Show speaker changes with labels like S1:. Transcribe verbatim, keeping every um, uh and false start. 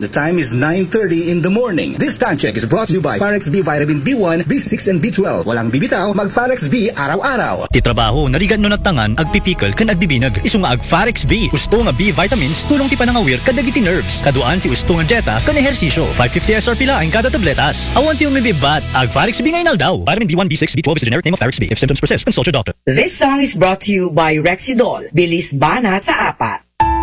S1: The time is nine thirty in the morning. This time check is brought to you by Farex B Vitamin B one, B six, and B twelve. Walang bibitaw, mag Farex B araw-araw.
S2: Ti trabaho, narigan no natangan, agpipikal, kan agbibinag. Isu nga ag Farex B. Gusto nga B vitamins, tulong ti panangawir, kadagiti nerves. Kaduan ti gusto nga jeta, kan ehersisyo. five fifty S R P laing kada tabletas. Awan ti umibibat, ag Farex B ngayon daw. Vitamin B one, B six, B twelve is the generic name of Farex B. If symptoms persist, consult your doctor.
S3: This song is brought to you by Rexidol. Bilis banat sa apat.